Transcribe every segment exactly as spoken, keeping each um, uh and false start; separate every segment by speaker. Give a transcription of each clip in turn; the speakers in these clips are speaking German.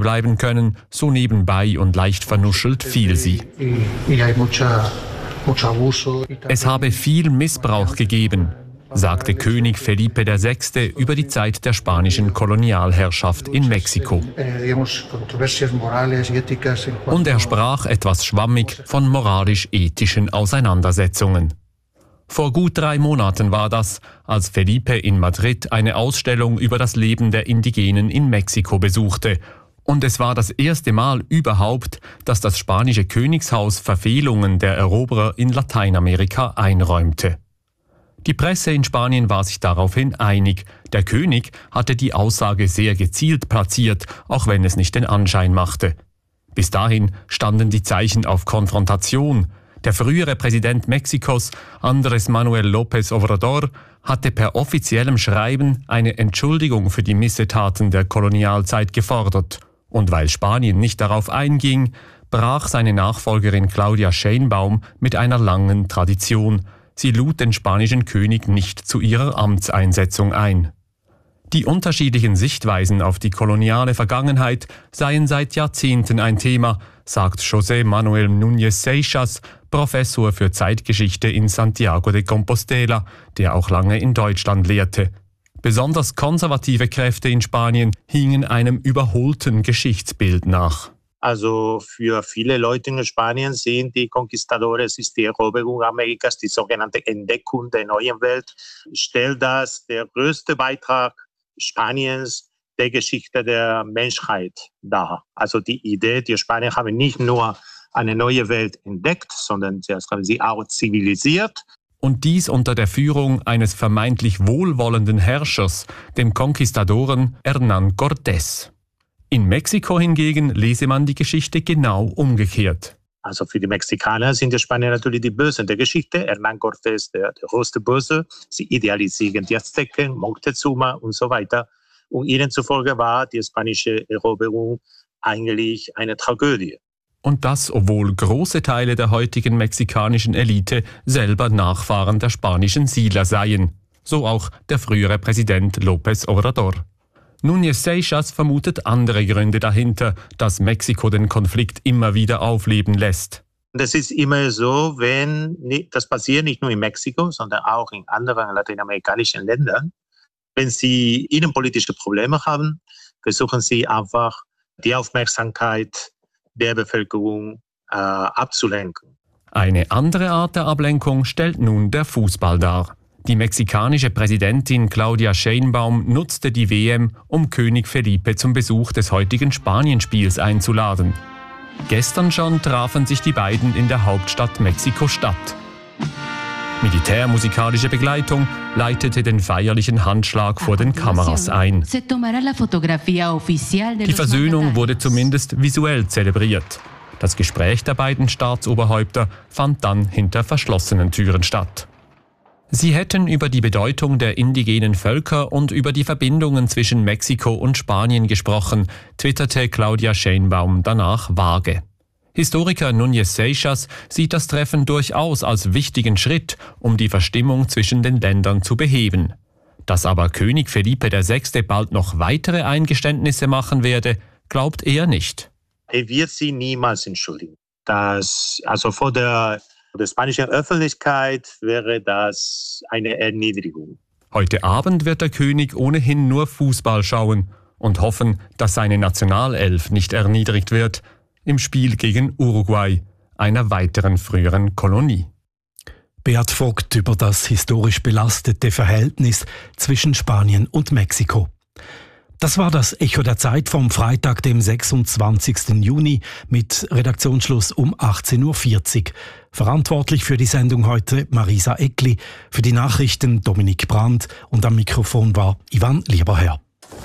Speaker 1: bleiben können, so nebenbei und leicht vernuschelt fiel sie. Es habe viel Missbrauch gegeben, sagte König Felipe der Sechste über die Zeit der spanischen Kolonialherrschaft in Mexiko. Und er sprach etwas schwammig von moralisch-ethischen Auseinandersetzungen. Vor gut drei Monaten war das, als Felipe in Madrid eine Ausstellung über das Leben der Indigenen in Mexiko besuchte. Und es war das erste Mal überhaupt, dass das spanische Königshaus Verfehlungen der Eroberer in Lateinamerika einräumte. Die Presse in Spanien war sich daraufhin einig. Der König hatte die Aussage sehr gezielt platziert, auch wenn es nicht den Anschein machte. Bis dahin standen die Zeichen auf Konfrontation. Der frühere Präsident Mexikos, Andrés Manuel López Obrador, hatte per offiziellem Schreiben eine Entschuldigung für die Missetaten der Kolonialzeit gefordert. Und weil Spanien nicht darauf einging, brach seine Nachfolgerin Claudia Sheinbaum mit einer langen Tradition. Sie lud den spanischen König nicht zu ihrer Amtseinsetzung ein. Die unterschiedlichen Sichtweisen auf die koloniale Vergangenheit seien seit Jahrzehnten ein Thema, sagt José Manuel Núñez Seixas, Professor für Zeitgeschichte in Santiago de Compostela, der auch lange in Deutschland lehrte. Besonders konservative Kräfte in Spanien hingen einem überholten Geschichtsbild nach.
Speaker 2: Also für viele Leute in Spanien sehen die Conquistadores ist die Eroberung Amerikas, die sogenannte Entdeckung der neuen Welt, stellt das der größte Beitrag Spaniens der Geschichte der Menschheit dar. Also die Idee, die Spanier haben nicht nur eine neue Welt entdeckt, sondern sie haben sie auch zivilisiert.
Speaker 1: Und dies unter der Führung eines vermeintlich wohlwollenden Herrschers, dem Konquistadoren Hernán Cortés. In Mexiko hingegen lese man die Geschichte genau umgekehrt.
Speaker 2: Also für die Mexikaner sind die Spanier natürlich die Bösen der Geschichte. Hernán Cortés, der, der größte Böse. Sie idealisieren die Azteken, Moctezuma und so weiter. Und ihnen zufolge war die spanische Eroberung eigentlich eine Tragödie.
Speaker 1: Und das, obwohl große Teile der heutigen mexikanischen Elite selber Nachfahren der spanischen Siedler seien. So auch der frühere Präsident López Obrador. Núñez Seixas vermutet andere Gründe dahinter, dass Mexiko den Konflikt immer wieder aufleben lässt.
Speaker 2: Das ist immer so, wenn das passiert nicht nur in Mexiko, sondern auch in anderen lateinamerikanischen Ländern. Wenn sie innenpolitische Probleme haben, versuchen sie einfach, die Aufmerksamkeit der Bevölkerung äh, abzulenken.
Speaker 1: Eine andere Art der Ablenkung stellt nun der Fußball dar. Die mexikanische Präsidentin Claudia Sheinbaum nutzte die W M, um König Felipe zum Besuch des heutigen Spanienspiels einzuladen. Gestern schon trafen sich die beiden in der Hauptstadt Mexiko-Stadt. Militärmusikalische Begleitung leitete den feierlichen Handschlag vor den Kameras ein. Die Versöhnung wurde zumindest visuell zelebriert. Das Gespräch der beiden Staatsoberhäupter fand dann hinter verschlossenen Türen statt. Sie hätten über die Bedeutung der indigenen Völker und über die Verbindungen zwischen Mexiko und Spanien gesprochen, twitterte Claudia Sheinbaum danach vage. Historiker Núñez Seixas sieht das Treffen durchaus als wichtigen Schritt, um die Verstimmung zwischen den Ländern zu beheben. Dass aber König Felipe der Sechste bald noch weitere Eingeständnisse machen werde, glaubt er nicht.
Speaker 2: Er wird sie niemals entschuldigen. Das, also vor der, der spanischen Öffentlichkeit wäre das eine Erniedrigung.
Speaker 1: Heute Abend wird der König ohnehin nur Fußball schauen und hoffen, dass seine Nationalelf nicht erniedrigt wird im Spiel gegen Uruguay, einer weiteren früheren Kolonie.
Speaker 3: Beat Vogt über das historisch belastete Verhältnis zwischen Spanien und Mexiko. Das war das Echo der Zeit vom Freitag, dem sechsundzwanzigsten Juni mit Redaktionsschluss um achtzehn Uhr vierzig. Verantwortlich für die Sendung heute Marisa Eckli, für die Nachrichten Dominik Brandt und am Mikrofon war Ivan Lieberherr.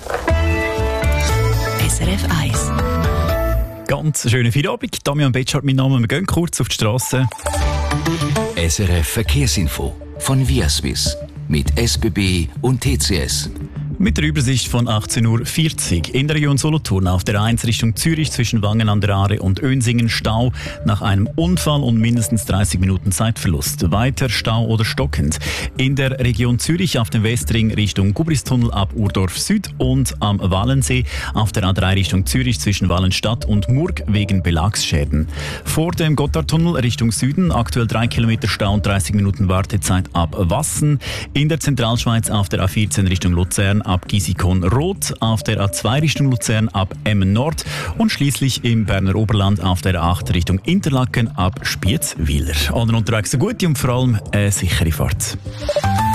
Speaker 4: S R F eins.
Speaker 5: Ganz schönen Feierabend. Damian Betschart, mein Name. Wir gehen kurz auf die Strasse.
Speaker 4: S R F Verkehrsinfo von Viaswiss. mit S B B und T C S.
Speaker 5: Mit der Übersicht von achtzehn Uhr vierzig. In der Region Solothurn auf der eins Richtung Zürich zwischen Wangen an der Aare und Önsingen Stau nach einem Unfall und mindestens dreißig Minuten Zeitverlust. Weiter Stau oder stockend. In der Region Zürich auf dem Westring Richtung Gubristunnel ab Urdorf Süd und am Wallensee auf der A drei Richtung Zürich zwischen Wallenstadt und Murg wegen Belagsschäden. Vor dem Gotthardtunnel Richtung Süden aktuell drei Kilometer Stau und dreißig Minuten Wartezeit ab Wassen. In der Zentralschweiz auf der A vierzehn Richtung Luzern ab Gisikon-Rot, auf der A zwei Richtung Luzern ab Emmen Nord und schließlich im Berner Oberland auf der A acht Richtung Interlaken ab Spiez-Wieler. Allen unterwegs eine gute und vor allem eine sichere Fahrt.